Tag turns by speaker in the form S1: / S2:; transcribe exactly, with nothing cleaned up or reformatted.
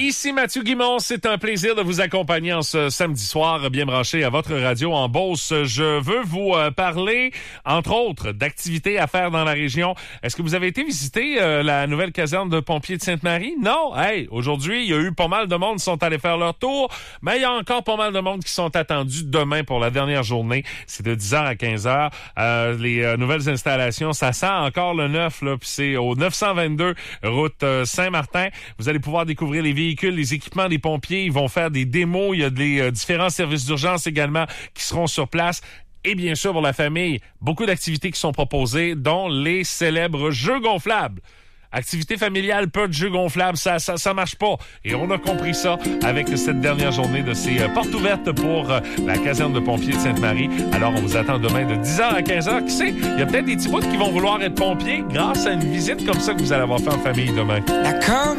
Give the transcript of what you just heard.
S1: Ici Mathieu Guimond, c'est un plaisir de vous accompagner en ce samedi soir, bien branché à votre radio en Beauce. Je veux vous euh, parler, entre autres, d'activités à faire dans la région. Est-ce que vous avez été visiter euh, la nouvelle caserne de pompiers de Sainte-Marie? Non? Hey, aujourd'hui, il y a eu pas mal de monde qui sont allés faire leur tour, mais il y a encore pas mal de monde qui sont attendus demain pour la dernière journée. C'est de dix heures à quinze heures. Euh, les euh, nouvelles installations, ça sent encore le neuf, là, puis c'est au neuf cent vingt-deux route euh, Saint-Martin. Vous allez pouvoir découvrir les véhicules, les équipements des pompiers. Ils vont faire des démos. Il y a des euh, différents services d'urgence également qui seront sur place. Et bien sûr, pour la famille, beaucoup d'activités qui sont proposées, dont les célèbres jeux gonflables. Activité familiale, peu de jeux gonflables, ça, ça, ça marche pas. Et on a compris ça avec cette dernière journée de ces euh, portes ouvertes pour euh, la caserne de pompiers de Sainte-Marie. Alors, on vous attend demain de dix heures à quinze heures. Qui sait, il y a peut-être des petits bouts qui vont vouloir être pompiers grâce à une visite comme ça que vous allez avoir fait en famille demain. D'accord.